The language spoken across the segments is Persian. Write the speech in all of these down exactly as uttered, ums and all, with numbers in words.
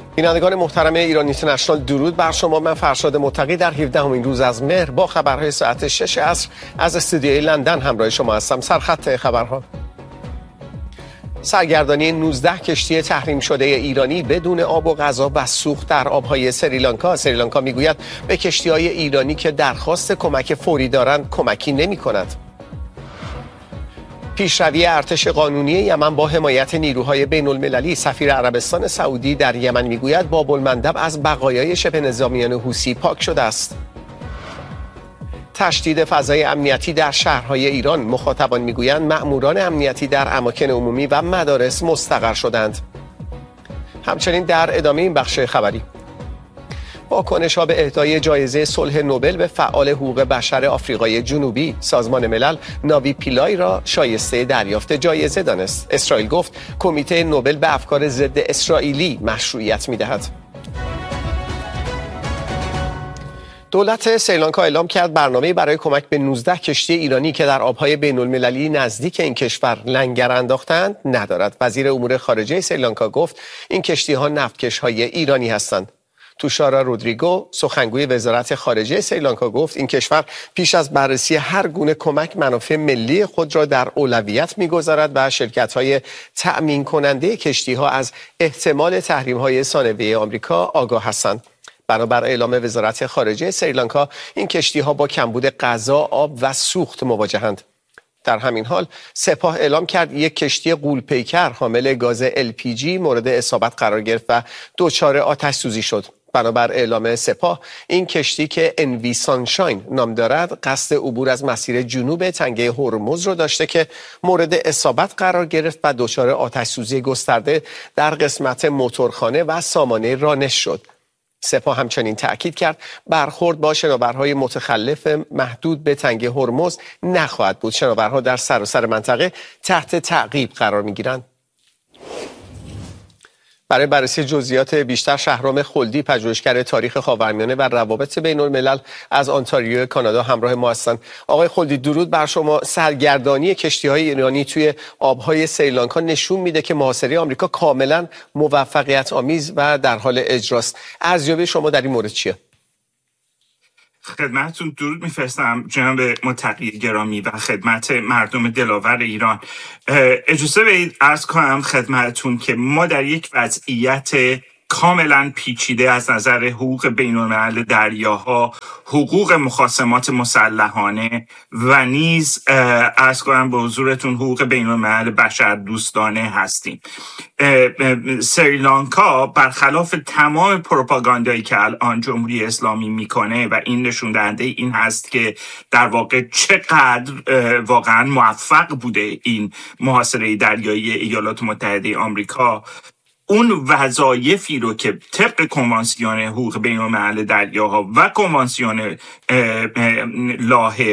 بینندگان محترم ایران اینترنشنال درود بر شما. من فرشاد متقی در هفدهمین روز از مهر با خبرهای ساعت شش عصر از استودیوی لندن همراه شما هستم. سرخط خبرها: سرگردانی نوزده کشتی تحریم شده ایرانی بدون آب و غذا و سوخت در آبهای سریلانکا. سریلانکا میگوید به کشتی‌های ایرانی که درخواست کمک فوری دارند کمکی نمی‌کند. پیشروی ارتش قانونی یمن با حمایت نیروهای بین المللی. سفیر عربستان سعودی در یمن میگوید باب المندب از بقایای شبه نظامیان حوثی پاک شده است. تشدید فضای امنیتی در شهرهای ایران. مخاطبان میگویند مأموران امنیتی در اماکن عمومی و مدارس مستقر شدند. همچنین در ادامه این بخش خبری، واکنش‌ها به اهدای جایزه صلح نوبل به فعال حقوق بشر آفریقای جنوبی. سازمان ملل ناوی پیلای را شایسته دریافت جایزه دانست. اسرائیل گفت کمیته نوبل به افکار ضد اسرائیلی مشروعیت می‌دهد. دولت سریلانکا اعلام کرد برنامه‌ای برای کمک به نوزده کشتی ایرانی که در آبهای بین‌المللی نزدیک این کشور لنگر انداختند ندارد. وزیر امور خارجه سریلانکا گفت این کشتی‌ها نفتکش‌های ایرانی هستند. توشارا رودریگو سخنگوی وزارت خارجه سریلانکا گفت این کشور پیش از بررسی هر گونه کمک منافع ملی خود را در اولویت می‌گذارد و شرکت‌های تأمین کننده کشتی‌ها از احتمال تحریم‌های ثانویه آمریکا آگاه هستند. بنابر اعلام وزارت خارجه سریلانکا این کشتی‌ها با کمبود غذا، آب و سوخت مواجهند. در همین حال سپاه اعلام کرد یک کشتی غول‌پیکر حامل گاز ال پی جی مورد اصابت قرار گرفت و دچار آتش سوزی شد. بنابر اعلام سپاه این کشتی که انوی سانشاین نام دارد قصد عبور از مسیر جنوب تنگه هرمز را داشته که مورد اصابت قرار گرفت و دچار آتش سوزی گسترده در قسمت موتورخانه و سامانه رانش شد. سپاه همچنین تأکید کرد برخورد با شناورهای متخلف محدود به تنگه هرمز نخواهد بود. شناورها در سراسر منطقه تحت تعقیب قرار می‌گیرند. برای بررسی جزئیات بیشتر شهرام خلدی، پژوهشگر تاریخ خاورمیانه و روابط بین الملل از آنتاریو کانادا همراه ما هستند. آقای خلدی درود بر شما. سرگردانی کشتی‌های ایرانی توی آب‌های سریلانکا نشون میده که محاصره آمریکا کاملا موفقیت آمیز و در حال اجراست. ارزیابی شما در این مورد چیه؟ خدمتتون درود میفرستم جناب متقی گرامی و خدمت مردم دلاور ایران. اجازه بدید عرض کنم خدمتتون که ما در یک وضعیت کاملا پیچیده از نظر حقوق بین الملل دریاها، حقوق مخاصمات مسلحانه و نیز عرض کنم به حضورتون حقوق بین الملل بشر دوستانه هستیم. سریلانکا برخلاف تمام پروپاگاندایی که الان جمهوری اسلامی میکنه و این نشون دهنده این هست که در واقع چقدر واقعا موفق بوده این محاصره دریایی ایالات متحده آمریکا، اون وظایفی رو که طبق کنوانسیون حقوق بین الملل دریاها و کنوانسیون لاهه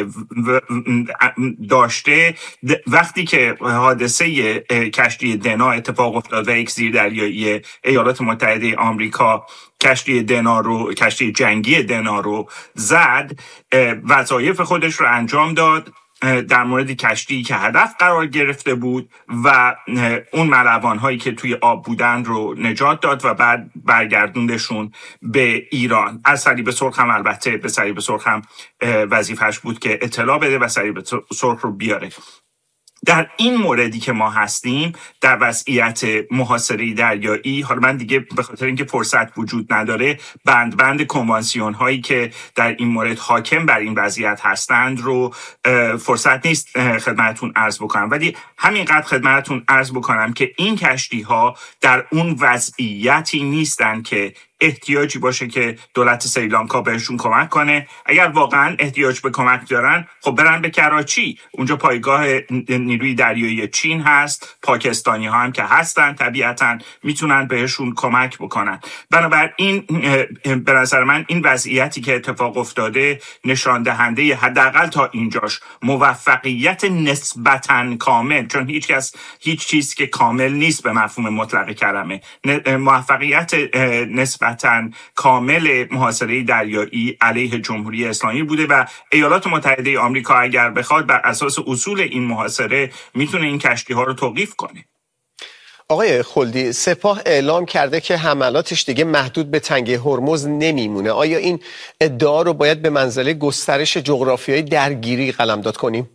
داشته، وقتی که حادثه کشتی دنا اتفاق افتاد و یک زیردریایی ایالات متحده آمریکا کشتی دنا رو کشتی جنگی دنا رو زد، وظایف خودش رو انجام داد در مورد کشتی که هدف قرار گرفته بود و اون ملوان هایی که توی آب بودن رو نجات داد و بعد برگردوندشون به ایران. از صلیب سرخ هم البته به صلیب سرخ هم وظیفه‌اش بود که اطلاع بده و صلیب سرخ رو بیاره. در این موردی که ما هستیم در وضعیت محاصره دریایی، حالا من دیگه به خاطر اینکه فرصت وجود نداره بند بند کنوانسیون هایی که در این مورد حاکم بر این وضعیت هستند رو فرصت نیست خدمتتون عرض بکنم، ولی همینقدر خدمتتون عرض بکنم که این کشتی ها در اون وضعیتی نیستن که احتیاجی باشه که دولت سریلانکا بهشون کمک کنه. اگر واقعا احتیاج به کمک دارن خب برن به کراچی، اونجا پایگاه نیروی دریایی چین هست، پاکستانی ها هم که هستن طبیعتا میتونن بهشون کمک بکنن. بنابراین به نظر من این وضعیتی که اتفاق افتاده نشان دهنده حداقل تا اینجاش موفقیت نسبتاً کامل، چون هیچ کس هیچ چیز که کامل نیست به مفهوم مطلق کلمه، موفقیت نسبتاً کامل محاصره دریایی علیه جمهوری اسلامی بوده و ایالات متحده آمریکا اگر بخواد بر اساس اصول این محاصره میتونه این کشتی ها رو توقیف کنه. آقای خلدی، سپاه اعلام کرده که حملاتش دیگه محدود به تنگه هرمز نمیمونه. آیا این ادعا رو باید به منزله گسترش جغرافیایی درگیری قلمداد کنیم؟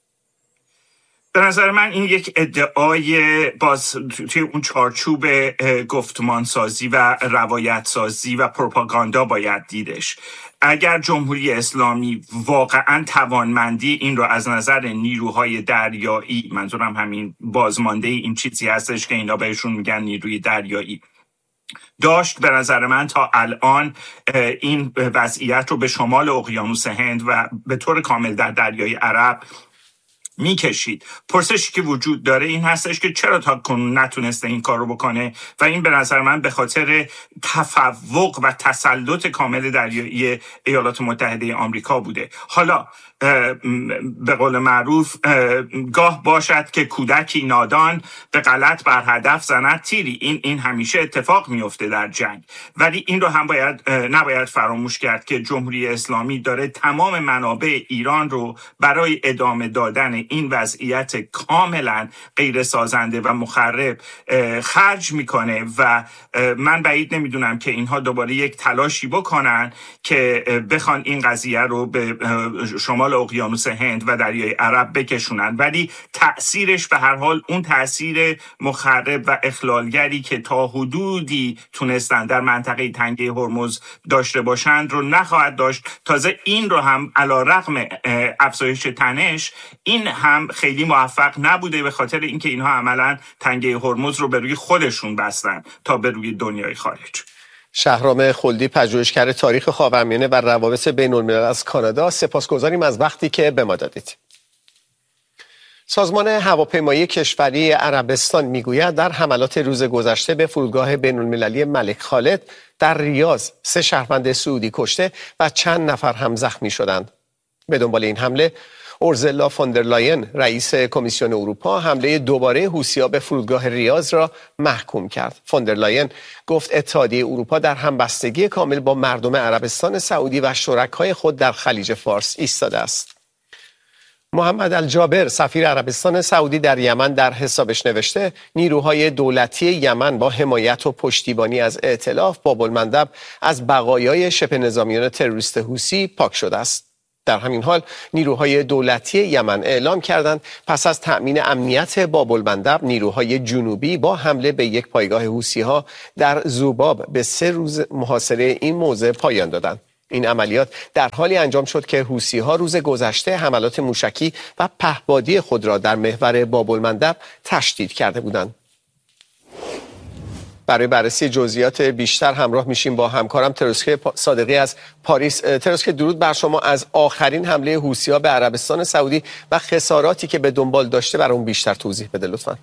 به نظر من این یک ادعای باز توی اون چارچوب گفتمان سازی و روایت سازی و پروپاگاندا باید دیدش. اگر جمهوری اسلامی واقعا توانمندی این رو از نظر نیروهای دریایی، منظورم همین بازمانده این چیزی هستش که اینا بهشون میگن نیروی دریایی، داشت، به نظر من تا الان این وضعیت رو به شمال اقیانوس هند و به طور کامل در دریای عرب میکشید. پرسشی که وجود داره این هستش که چرا تا کنون نتونسته این کار رو بکنه و این به نظر من به خاطر تفوق و تسلط کامل دریایی ایالات متحده آمریکا بوده. حالا به قول معروف گاه باشد که کودکی نادان به غلط بر هدف زند تیری، این این همیشه اتفاق میفته در جنگ، ولی این رو هم باید نباید فراموش کرد که جمهوری اسلامی داره تمام منابع ایران رو برای ادامه دادن این وضعیت کاملا غیر سازنده و مخرب خرج میکنه و من بعید نمیدونم که اینها دوباره یک تلاشی بکنن که بخوان این قضیه رو به شمال اقیانوس هند و دریای عرب بکشونن، ولی تأثیرش به هر حال اون تأثیر مخرب و اخلالگری که تا حدودی تونستن در منطقه تنگه هرمز داشته باشند رو نخواهد داشت. تازه این رو هم علی رغم افزایش تنش این هم خیلی موفق نبوده به خاطر اینکه اینها عملاً تنگه هرمز رو به روی خودشون بستن تا به روی دنیای خارج. شهرام خلدی، پژوهشگر تاریخ خاورمیانه و روابط بین الملل از کانادا، سپاسگزاریم از وقتی که به ما دادید. سازمان هواپیمایی کشوری عربستان میگوید در حملات روز گذشته به فرودگاه بین المللی ملک خالد در ریاض سه شهروند سعودی کشته و چند نفر هم زخمی شدند. به دنبال این حمله اورزلا فوندرلاین، رئیس کمیسیون اروپا، حمله دوباره حوثی‌ها به فرودگاه ریاض را محکوم کرد. فوندرلاین گفت اتحادیه اروپا در همبستگی کامل با مردم عربستان سعودی و شرکای خود در خلیج فارس ایستاده است. محمد الجابر، سفیر عربستان سعودی در یمن، در حسابش نوشته نیروهای دولتی یمن با حمایت و پشتیبانی از ائتلاف باب‌المندب از بقایای شبه نظامیان تروریست حوثی پاک شده است. در همین حال نیروهای دولتی یمن اعلام کردند پس از تأمین امنیت باب‌المندب نیروهای جنوبی با حمله به یک پایگاه حوثی‌ها در زوباب به سه روز محاصره این موضع پایان دادند. این عملیات در حالی انجام شد که حوثی‌ها روز گذشته حملات موشکی و پهپادی خود را در محور باب‌المندب تشدید کرده بودند. برای بررسی جزئیات بیشتر همراه میشیم با همکارم تروسکه صادقی از پاریس. تروسکه، درود بر شما. از آخرین حمله حوثی‌ها به عربستان سعودی و خساراتی که به دنبال داشته برای اون بیشتر توضیح بده لطفاً.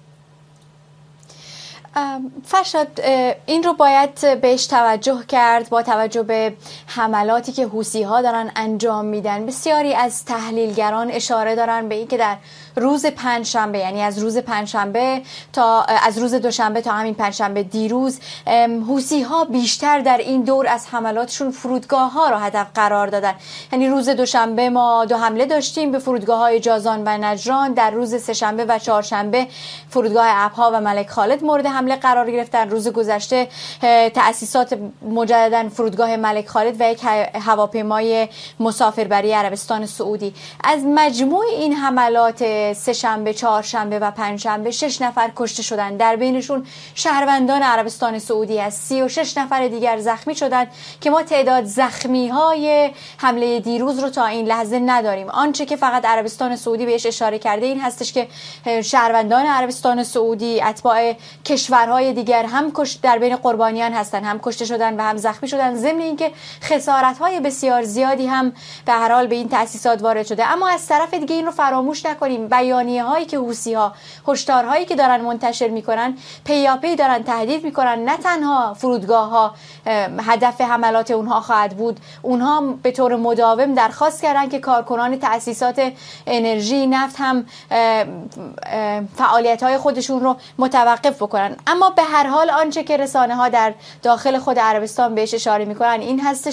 فرشاد، این رو باید بهش توجه کرد با توجه به حملاتی که حوثی‌ها دارن انجام میدن. بسیاری از تحلیلگران اشاره دارن به این که در روز پنجشنبه، یعنی از روز پنجشنبه تا از روز دوشنبه تا همین پنجشنبه دیروز، حوثی‌ها بیشتر در این دور از حملاتشون فرودگاه‌ها را هدف قرار دادن. یعنی روز دوشنبه ما دو حمله داشتیم به فرودگاه‌های جازان و نجران، در روز سه‌شنبه و چهارشنبه فرودگاه ابها و ملک خالد مورد حمله قرار گرفتن. روز گذشته تأسیسات مجددا فرودگاه ملک خالد و یک هواپیمای مسافربری عربستان سعودی. از مجموع این حملات سه شنبه، چهارشنبه و پنجشنبه شش نفر کشته شدند، در بینشون شهروندان عربستان سعودی است. سی و شش نفر دیگر زخمی شدند که ما تعداد زخمی های حمله دیروز رو تا این لحظه نداریم. آنچه که فقط عربستان سعودی بهش اشاره کرده این هستش که شهروندان عربستان سعودی، اتباع کشورهای دیگر هم در بین قربانیان هستند، هم کشته شدن و هم زخمی شدن، ضمن اینکه خسارت‌های بسیار زیادی هم به هر حال به این تأسیسات وارد شده. اما از طرف دیگه این رو فراموش نکنیم، بیانیه‌هایی که حوثی‌ها، هشدارهایی که دارن منتشر میکنن، پیاپی دارن تهدید میکنن نه تنها فرودگاه‌ها هدف حملات اونها خواهد بود، اونها به طور مداوم درخواست کردن که کارکنان تأسیسات انرژی نفت هم فعالیت‌های خودشون رو متوقف بکنن. اما به هر حال آنچه که رسانه‌ها در داخل خود عربستان بهش اشاره میکنن این هستش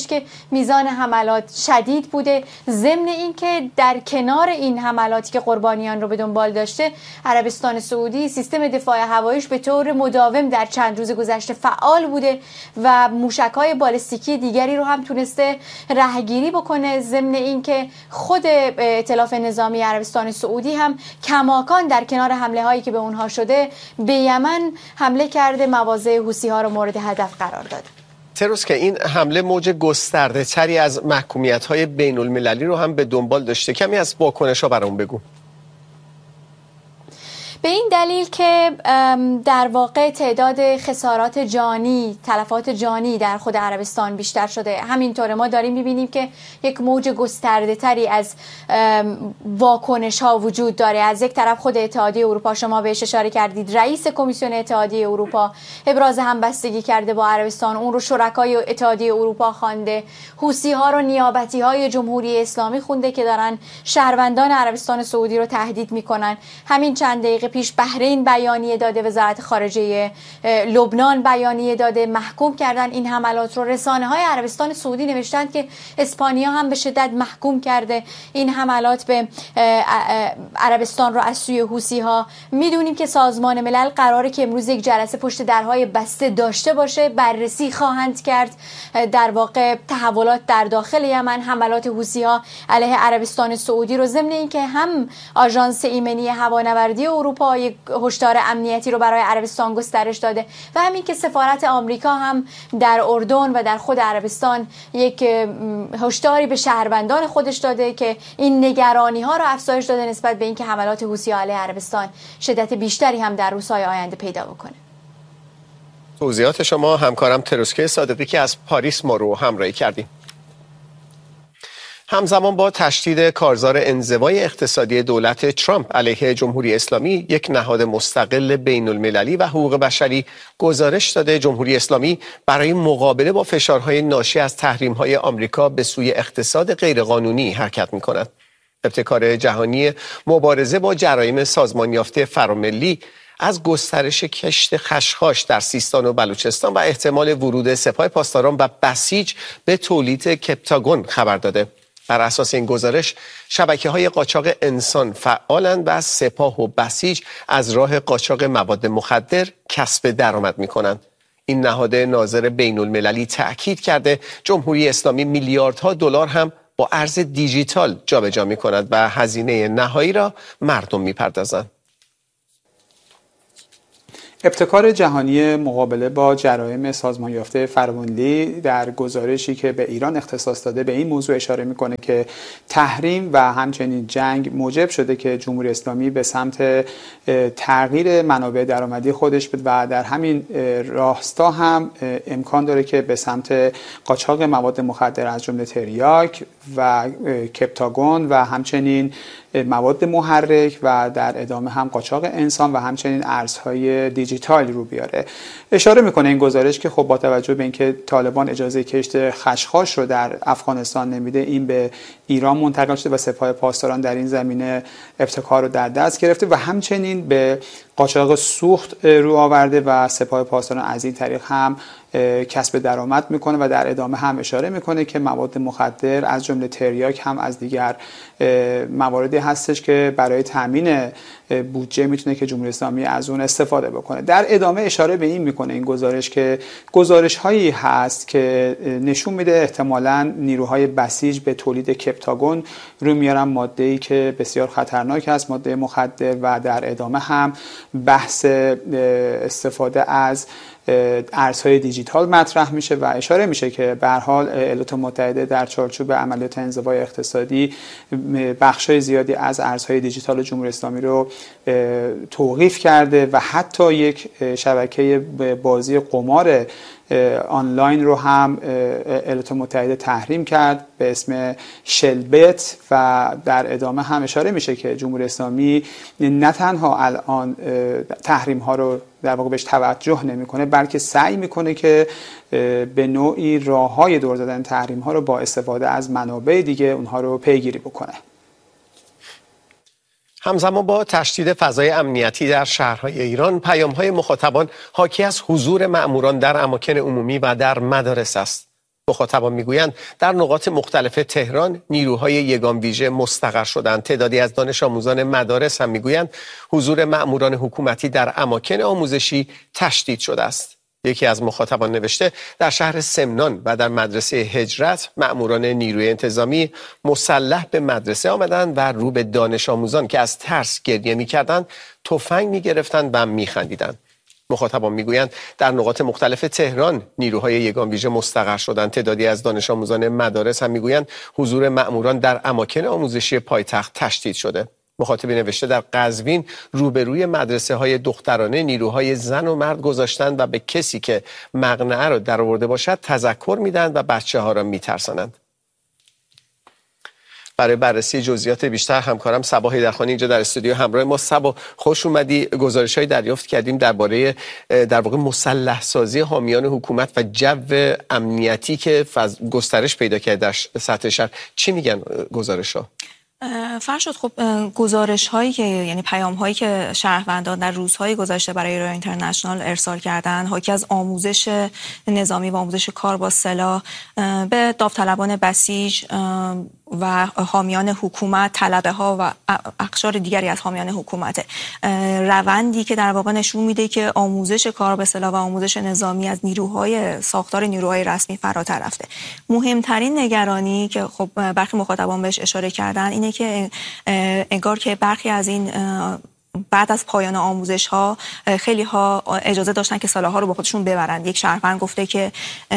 هستش که میزان حملات شدید بوده. ضمن اینکه در کنار این حملاتی که قربانیان رو به دنبال داشته، عربستان سعودی سیستم دفاع هواییش به طور مداوم در چند روز گذشته فعال بوده و موشک‌های بالستیکی دیگری رو هم تونسته رهگیری بکنه. ضمن اینکه خود ائتلاف نظامی عربستان سعودی هم کماکان در کنار حمله هایی که به اونها شده به یمن حمله کرده، مواضع حوثی ها رو مورد هدف قرار داده. تروس که این حمله موج گسترده تری از محکومیت های بین المللی رو هم به دنبال داشته، کمی از واکنش ها برام بگو. به این دلیل که در واقع تعداد خسارات جانی، تلفات جانی در خود عربستان بیشتر شده. همینطور ما داریم می‌بینیم که یک موج گسترده تری از واکنش ها وجود داره. از یک طرف خود اتحادیه اروپا، شما بهش اشاره کردید، رئیس کمیسیون اتحادیه اروپا ابراز همبستگی کرده با عربستان، اون رو شرکای اتحادیه اروپا خوانده. حوثی ها رو نیابتی های جمهوری اسلامی خونده که دارن شهروندان عربستان سعودی رو تهدید میکنن. همین چند دقیقه پیش بحرین بیانیه داده، وزارت خارجه لبنان بیانیه داده، محکوم کردن این حملات رو. رسانه های عربستان سعودی نوشتند که اسپانیا هم به شدت محکوم کرده این حملات به عربستان رو از سوی حوثی ها. میدونیم که سازمان ملل قراره که امروز یک جلسه پشت درهای بسته داشته باشه، بررسی خواهند کرد در واقع تحولات در داخل یمن، حملات حوثی ها علیه عربستان سعودی رو. ضمن اینکه هم آژانس ایمنی هوانوردی اروپا یک هشدار امنیتی رو برای عربستان گسترش داده و همین که سفارت آمریکا هم در اردن و در خود عربستان یک هشداری به شهروندان خودش داده که این نگرانی ها رو افزایش داده نسبت به اینکه حملات حوثی علیه عربستان شدت بیشتری هم در روزهای آینده پیدا بکنه. توضیحات شما همکارم تروسکه صادقی که از پاریس ما رو همراهی کردیم. همزمان با تشدید کارزار انزوای اقتصادی دولت ترامپ علیه جمهوری اسلامی، یک نهاد مستقل بین المللی و حقوق بشری گزارش داده جمهوری اسلامی برای مقابله با فشارهای ناشی از تحریم‌های آمریکا به سوی اقتصاد غیرقانونی حرکت می‌کند. ابتکار جهانی مبارزه با جرایم سازمان یافته فراملی از گسترش کشت خشخاش در سیستان و بلوچستان و احتمال ورود سپاه پاسداران و بسیج به تولید کپتاگون خبر داده. بر اساس این گزارش شبکه‌های قاچاق انسان فعالند و سپاه و بسیج از راه قاچاق مواد مخدر کسب درآمد می‌کنند. این نهاد ناظر بین المللی تأکید کرده جمهوری اسلامی میلیاردها دلار هم با ارز دیجیتال جابجا می‌کند و هزینه نهایی را مردم می‌پردازند. ابتکار جهانی مقابله با جرایم سازمان یافته فراملی در گزارشی که به ایران اختصاص داده به این موضوع اشاره میکنه که تحریم و همچنین جنگ موجب شده که جمهوری اسلامی به سمت تغییر منابع درآمدی خودش بده و در همین راستا هم امکان داره که به سمت قاچاق مواد مخدر از جمله تریاک و کپتاگون و همچنین مواد محرک و در ادامه هم قاچاق انسان و همچنین ارزهای دیجیتال رو بیاره. اشاره میکنه این گزارش که خب با توجه به اینکه طالبان اجازه کشت خشخاش رو در افغانستان نمیده، این به ایران منتقل شده و سپاه پاسداران در این زمینه ابتکار رو در دست گرفته و همچنین به قاچاق سوخت رو آورده و سپاه پاسداران از این طریق هم کسب درآمد میکنه و در ادامه هم اشاره میکنه که مواد مخدر از جمله تریاک هم از دیگر مواردی هستش که برای تامین بودجه میتونه که جمهوری اسلامی از اون استفاده بکنه. در ادامه اشاره به این میکنه این گزارش که گزارش هایی هست که نشون میده احتمالاً نیروهای بسیج به تولید کپتاگون رو میارن، ماده‌ای که بسیار خطرناک است، ماده مخدر، و در ادامه هم بحث استفاده از ارزهای دیجیتال مطرح میشه و اشاره میشه که به هر حال ایالات متحده در چارچوب عملیات انزوای اقتصادی بخشای زیادی از ارزهای دیجیتال جمهوری اسلامی رو توقیف کرده و حتی یک شبکه بازی قمار آنلاین رو هم ایالات متحده تحریم کرد به اسم شلبت و در ادامه هم اشاره میشه که جمهوری اسلامی نه تنها الان تحریم ها رو در واقع بهش توجه نمیکنه، بلکه سعی میکنه که به نوعی راههای دور زدن تحریم ها رو با استفاده از منابع دیگه اونها رو پیگیری بکنه. همزمان با تشدید فضای امنیتی در شهرهای ایران، پیام‌های مخاطبان حاکی از حضور مأموران در اماکن عمومی و در مدارس است. مخاطبان میگویند در نقاط مختلف تهران نیروهای یگان ویژه مستقر شدند. تعدادی از دانش آموزان مدارس هم میگویند حضور مأموران حکومتی در اماکن آموزشی تشدید شده است. یکی از مخاطبان نوشته در شهر سمنان و در مدرسه هجرت مأموران نیروی انتظامی مسلح به مدرسه آمدند و رو به دانش آموزان که از ترس گریه می‌کردند تفنگ می‌گرفتند و می‌خندیدند. مخاطبان میگویند در نقاط مختلف تهران نیروهای یگان ویژه مستقر شدند. تعدادی از دانش آموزان مدارس هم میگویند حضور مأموران در اماکن آموزشی پایتخت تشدید شده. مخاطبی نوشته در قزوین روبروی مدرسه های دخترانه نیروهای زن و مرد گذاشتند و به کسی که مقنعه را درآورده باشد تذکر میدند و بچه ها را میترسانند. برای بررسی جزئیات بیشتر همکارم صبا حیدرخانی اینجا در استودیو همراه ما. صبا خوش اومدی. گزارش‌های دریافت کردیم درباره در واقع مسلح سازی حامیان حکومت و جو امنیتی که گسترش پیدا کرده در سطح شهر. چی میگن گزارش‌ها؟ فرشاد، خب گزارش هایی که یعنی پیام هایی که شهروندان در روزهای گذشته برای ایران اینترنشنال ارسال کردن حاکی از آموزش نظامی و آموزش کار با سلاح به داوطلبان بسیج و حامیان حکومت، طلبه ها و اقشار دیگری از حامیان حکومت، روندی که در واقع نشون میده که آموزش کار به سلاح و آموزش نظامی از نیروهای ساختار نیروهای رسمی فراتر رفته. مهمترین نگرانی که خب برخی مخاطبان بهش اشاره کردن اینه که انگار که برخی از این بعد از پایان آموزش ها خیلی ها اجازه داشتن که سلاح ها رو با خودشون ببرند. یک شهروند گفته که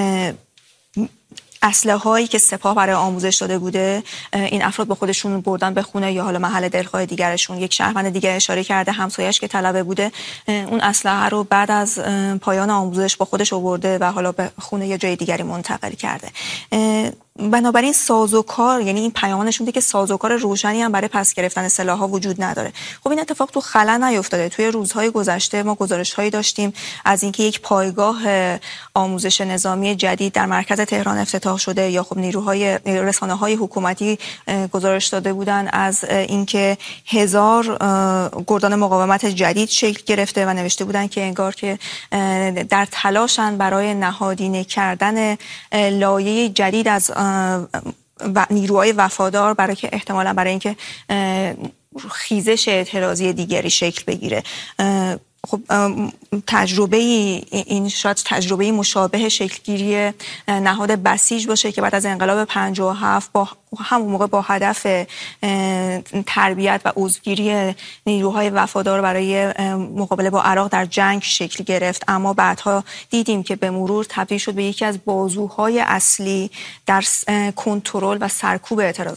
اسلحه هایی که سپاه برای آموزش داده بوده این افراد با خودشون بردن به خونه یا حالا محل دلخواه دیگرشون. یک شهروند دیگه اشاره کرده همسایه‌اش که طلبه بوده اون اسلحه رو بعد از پایان آموزش با خودش آورده و حالا به خونه یا جای دیگری منتقل کرده. بنابراین سازوکار، یعنی این پیام نشون میده که سازوکار روشنی هم برای پس گرفتن سلاح‌ها وجود نداره. خب این اتفاق تو خلا نیفتاده. توی روزهای گذشته ما گزارش‌هایی داشتیم از اینکه یک پایگاه آموزش نظامی جدید در مرکز تهران افتتاح شده یا خب نیروهای رسانه‌های حکومتی گزارش داده بودن از اینکه هزار گردان مقاومت جدید شکل گرفته و نوشته بودن که انگار که در تلاشن برای نهادینه کردن لایه جدید از و نیروهای وفادار برای که احتمالاً برای اینکه خیزش اعتراضی دیگری شکل بگیره. خب تجربه این شاید تجربه مشابه شکلگیری نهاد بسیج باشه که بعد از انقلاب پنجاه و هفت با همون موقع با هدف تربیت و عضوگیری نیروهای وفادار برای مقابله با عراق در جنگ شکل گرفت، اما بعدها دیدیم که به مرور تبدیل شد به یکی از بازوهای اصلی در کنترل و سرکوب اعتراضات